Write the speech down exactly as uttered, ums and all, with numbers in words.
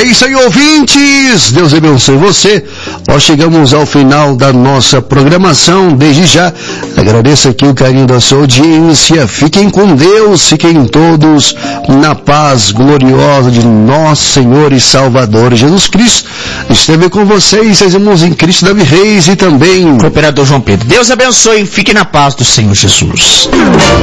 isso aí, ouvintes, Deus abençoe você. Nós chegamos ao final da nossa programação. Desde já agradeço aqui o carinho da sua audiência. Fiquem com Deus, fiquem todos na paz gloriosa de nosso Senhor e Salvador Jesus Cristo. Esteve com vocês, seus irmãos em Cristo, Davi Reis, e também Cooperador João Pedro. Deus abençoe, fiquem na paz do Senhor Jesus.